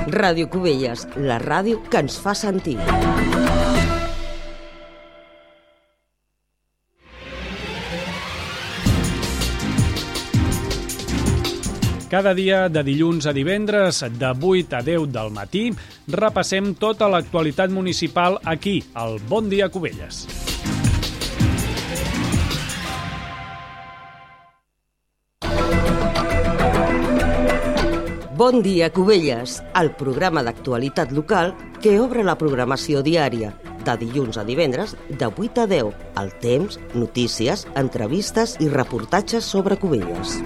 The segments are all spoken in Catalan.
Ràdio Cubelles, la ràdio que ens fa sentir. Cada dia, de dilluns a divendres, de 8 a 10 del matí, repassem tota l'actualitat municipal aquí, al Bon Dia Cubelles. Bon dia, Cubelles, el programa d'actualitat local que obre la programació diària, de dilluns a divendres, de 8 a 10, el temps, notícies, entrevistes i reportatges sobre Cubelles.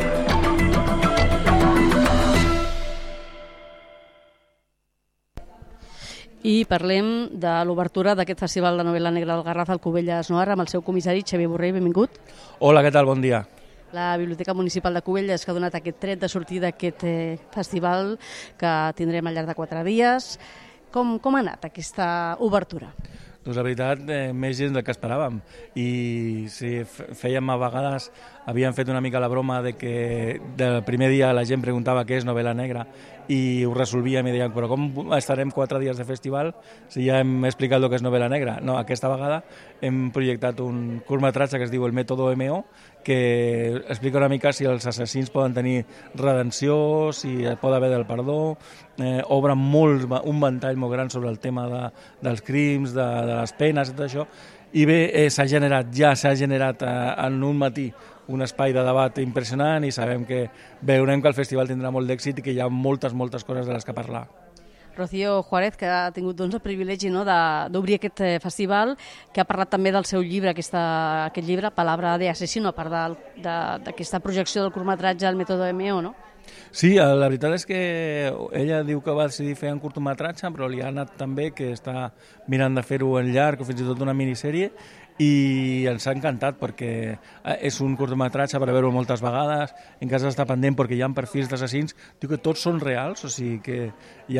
I parlem de l'obertura d'aquest festival de novel·la negra del Garraf al Cubelles Noir amb el seu comissari Xavier Borrell. Benvingut. Hola, què tal? Bon dia. La Biblioteca Municipal de Cubelles que ha donat aquest tret de sortida d'aquest festival que tindrem al llarg de 4 dies. Com ha anat aquesta obertura? Doncs la veritat, més gens del que esperàvem. I si fèiem a vegades, havíem fet una mica la broma de que del primer dia la gent preguntava què és novel·la negra i ho resolvíem i deien, però com estarem 4 dies de festival si ja hem explicat el que és novel·la negra? No, aquesta vegada hem projectat un curtmetratge que es diu El Mètode MO, que explica una mica si els assassins poden tenir redenció, si pot haver del perdó, obre un ventall molt gran sobre el tema dels crims, de les penes i tot això, i bé, s'ha generat en un matí un espai de debat impressionant i sabem que veurem que el festival tindrà molt d'èxit i que hi ha moltes coses de les que parlar. Rocío Juárez, que ha tingut el privilegi d'obrir aquest festival, que ha parlat també del seu llibre, aquest llibre, Palabra de asesino, a part d'aquesta projecció del curtmetratge El Mètode MO, no? Sí, la veritat és que ella diu que va decidir fer un curtmetratge, però li ha anat també que està mirant de fer-ho en llarg o fins i tot una minissèrie, i ens ha encantat perquè és un curtmetratge per veure-ho moltes vegades, en cas d'estar pendent perquè hi ha perfils d'assassins, diu que tots són reals, o sigui que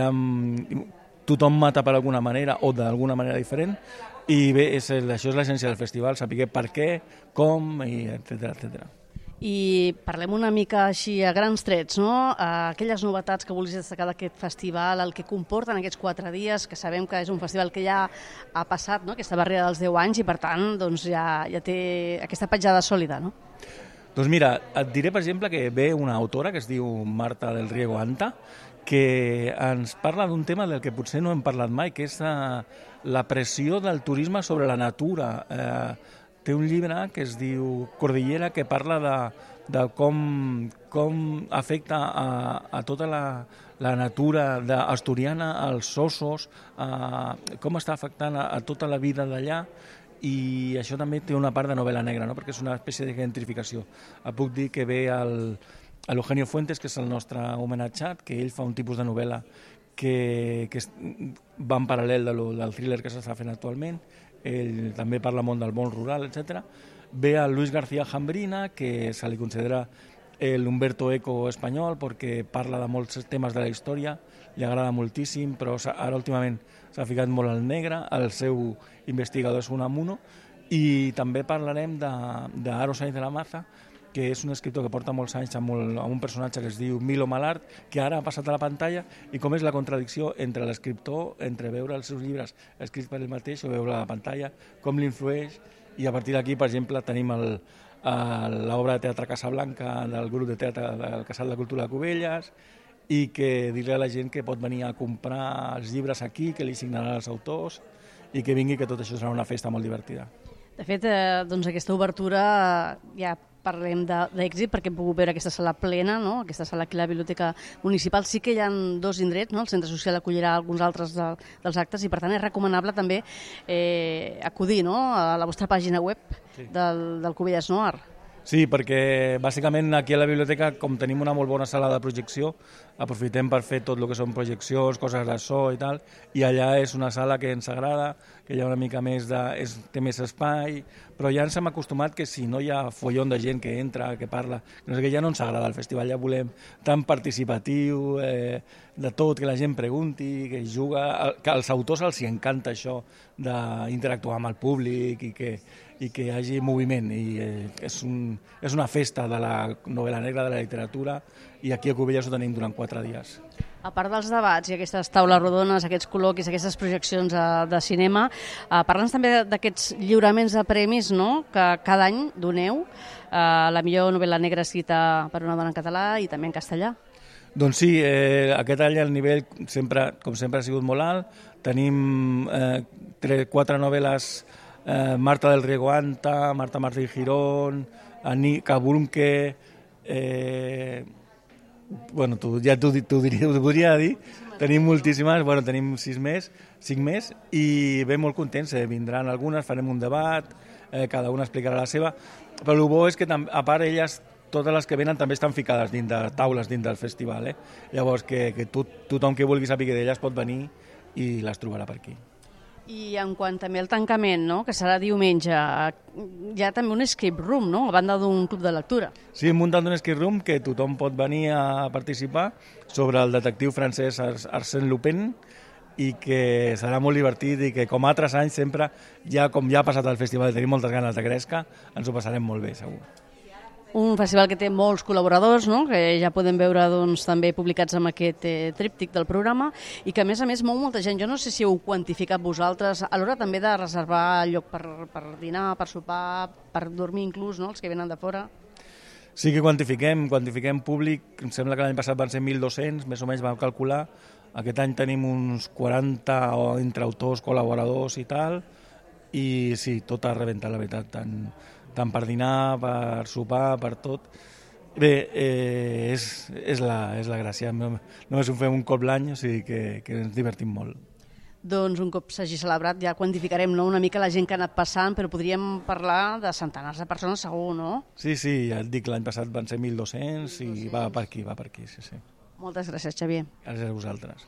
tothom mata per alguna manera o d'alguna manera diferent, i bé, això és l'essència del festival, saber per què, com, i etcètera. I parlem una mica així a grans trets, no? Aquelles novetats que volies destacar d'aquest festival, el que comporten aquests 4 dies, que sabem que és un festival que ja ha passat, no?, aquesta barrera dels 10 anys i per tant doncs, ja té aquesta petjada sòlida, no? Doncs mira, et diré per exemple que ve una autora que es diu Marta del Riego Anta, que ens parla d'un tema del que potser no hem parlat mai, que és la pressió del turisme sobre la natura. Té un llibre que es diu Cordillera, que parla de com afecta a tota la natura asturiana, als ossos, com està afectant a tota la vida d'allà, i això també té una part de novel·la negra, no? Perquè és una espècie de gentrificació. Puc dir que ve l'Eugenio Fuentes, que és el nostre homenatjat, que ell fa un tipus de novel·la que va en paral·lel del thriller que s'està fent actualment. Ell també parla molt del món rural, etc. Ve el Luis García Jambrina, que se li considera l'Umberto Eco espanyol perquè parla de molts temes de la història, li agrada moltíssim, però ara últimament s'ha ficat molt al negre, el seu investigador és Unamuno, i també parlarem d'Aro Sainz de la Maza, que és un escriptor que porta molts anys amb un personatge que es diu Milo Malart, que ara ha passat a la pantalla, i com és la contradicció entre l'escriptor, entre veure els seus llibres escrits per ell mateix o veure a la pantalla, com l'influeix, i a partir d'aquí, per exemple, tenim l'obra de teatre Casablanca del grup de teatre del Casal de Cultura de Cubelles, i que dir-li a la gent que pot venir a comprar els llibres aquí, que li signaran els autors, i que vingui, que tot això serà una festa molt divertida. De fet, doncs aquesta obertura ja parlem d'èxit perquè hem pogut veure aquesta sala plena, no? Aquesta sala aquí a la Biblioteca Municipal. Sí que hi ha 2 indrets, no? El Centre Social acollirà alguns altres dels actes i per tant és recomanable també acudir, no?, a la vostra pàgina web del Cubelles Noir. Sí, perquè bàsicament aquí a la biblioteca, com tenim una molt bona sala de projecció, aprofitem per fer tot el que són projeccions, coses de so i tal, i allà és una sala que ens agrada, que hi ha una mica més té més espai, però ja ens hem acostumat que si no hi ha follon de gent que entra, que parla, no sé què, ja no ens agrada el festival, ja volem tan participatiu, de tot, que la gent pregunti, que juga, que als autors els encanta això d'interactuar amb el públic i que hi hagi moviment, i és una festa de la novel·la negra, de la literatura, i aquí a Cubelles ho tenim durant 4 dies. A part dels debats i aquestes taules rodones, aquests col·loquis, aquestes projeccions de cinema, parla'ns també d'aquests lliuraments de premis, no?, que cada any doneu, la millor novel·la negra escrita per una dona en català i també en castellà. Doncs sí, aquest any el nivell, com sempre, ha sigut molt alt. Tenim 4 novel·les, Marta del Riego Anta, Marta Martí Girón, Anika Brunke... Bueno, t'ho podria dir, tenim moltíssimes, bueno, tenim 5 més, i bé, molt contents, vindran algunes, farem un debat, cada una explicarà la seva, però el bo és que, a part, elles, totes les que venen també estan ficades dins de taules dins del festival, llavors que tothom que vulgui saber d'elles pot venir i les trobarà per aquí. I en quant també al tancament, no?, que serà diumenge, hi ha també un escape room, no?, a banda d'un club de lectura. Sí, hem muntat un escape room que tothom pot venir a participar sobre el detectiu francès Arsène Lupin i que serà molt divertit i que, com altres anys, sempre, com ja ha passat al festival i tenim moltes ganes de Gresca, ens ho passarem molt bé, segur. Un festival que té molts col·laboradors, no?, que ja podem veure doncs, també publicats amb aquest tríptic del programa i que a més mou molta gent. Jo no sé si heu quantificat vosaltres a l'hora també de reservar lloc per dinar, per sopar, per dormir inclús, no?, els que venen de fora. Sí que quantifiquem públic, em sembla que l'any passat van ser 1.200, més o menys vam calcular. Aquest any tenim uns 40 entre autors, col·laboradors i tal, i sí, tot ha rebentat, la veritat, tant per dinar, per sopar, per tot. Bé, és la gràcia. Només ho fem un cop l'any, o sigui que ens divertim molt. Doncs un cop s'hagi celebrat ja quantificarem, no?, una mica la gent que ha anat passant, però podríem parlar de centenars de persones segur, no? Sí, ja et dic, l'any passat van ser 1.200 i va per aquí, sí. Moltes gràcies, Xavier. Gràcies a vosaltres.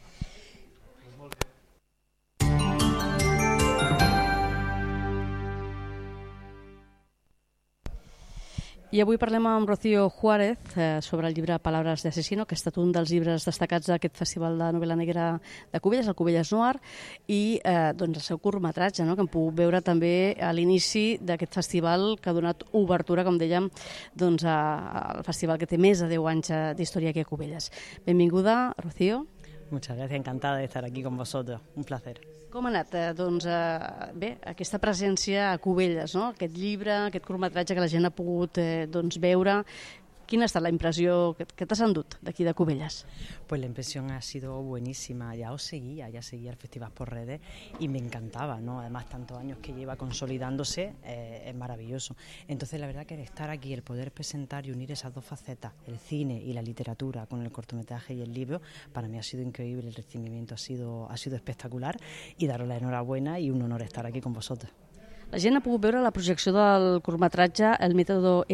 I avui parlem amb Rocío Juárez sobre el llibre Palabras de asesino, que ha estat un dels llibres destacats d'aquest Festival de Novel·la Negra de Cubelles, el Cubelles Noir, i doncs el seu curtmetratge, no?, que hem pogut veure també a l'inici d'aquest festival que ha donat obertura, com dèiem, doncs, al festival que té més de 10 anys d'història aquí a Cubelles. Benvinguda, Rocío. Muchas gracias, encantada de estar aquí con vosotros, un placer. Com ha anat, doncs, bé, aquesta presència a Cubelles, no?, aquest llibre, aquest curtmetratge que la gent ha pogut doncs, veure. Quina ha estat la impressió que t'has endut d'aquí de Cubelles? Pues la impresión ha sido buenísima. Ya seguía el festival por redes y me encantaba, ¿no? Además, tantos años que lleva consolidándose, es maravilloso. Entonces, la verdad que el estar aquí, el poder presentar y unir esas dos facetas, el cine y la literatura con el cortometraje y el libro, para mí ha sido increíble. El recibimiento ha sido espectacular y daros la enhorabuena y un honor estar aquí con vosotros. La gent ha pogut veure la projecció del curtmetratge El método